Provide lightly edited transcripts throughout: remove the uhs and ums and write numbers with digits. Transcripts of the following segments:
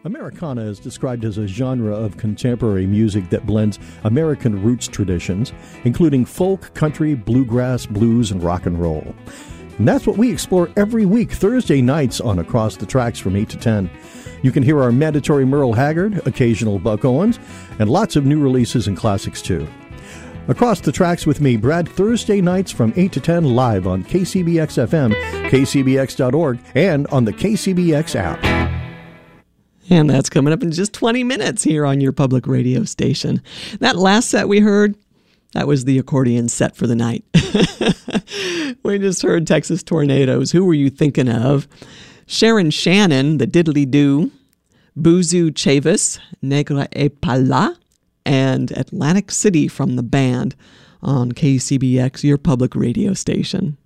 Americana is described as a genre of contemporary music that blends American roots traditions, including folk, country, bluegrass, blues, and rock and roll. And that's what we explore every week, Thursday nights on Across the Tracks from 8 to 10. You can hear our mandatory Merle Haggard, occasional Buck Owens, and lots of new releases and classics too. Across the Tracks with me, Brad, Thursday nights from 8 to 10 live on KCBX-FM, kcbx.org, and on the KCBX app. And that's coming up in just 20 minutes here on your public radio station. That last set we heard, that was the accordion set for the night. We just heard Texas Tornadoes. Who were you thinking of? Sharon Shannon, the Diddly Doo, Boozoo Chavis, Negra e Pala, and Atlantic City from the band on KCBX, your public radio station.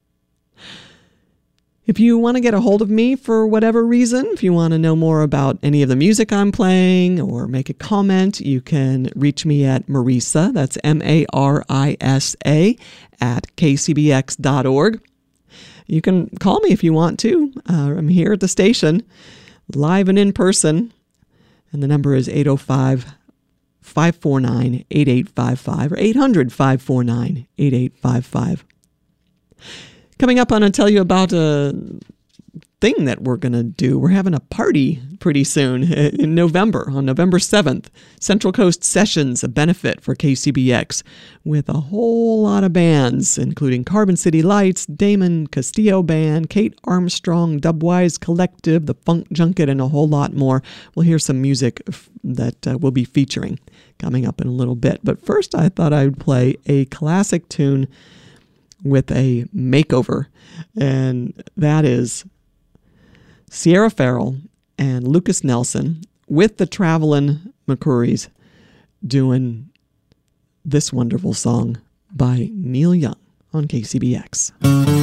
If you want to get a hold of me for whatever reason, if you want to know more about any of the music I'm playing or make a comment, you can reach me at Marisa, that's M-A-R-I-S-A, at kcbx.org. You can call me if you want to. I'm here at the station, live and in person, and the number is 805-549-8855 or 800-549-8855. Coming up, I'm going to tell you about a thing that we're going to do. We're having a party pretty soon in November, on November 7th. Central Coast Sessions, a benefit for KCBX, with a whole lot of bands, including Carbon City Lights, Damon Castillo Band, Kate Armstrong, Dubwise Collective, The Funk Junket, and a whole lot more. We'll hear some music that we'll be featuring coming up in a little bit. But first, I thought I would play a classic tune with a makeover, and that is Sierra Farrell and Lucas Nelson with the Travelin' McCourys doing this wonderful song by Neil Young on KCBX.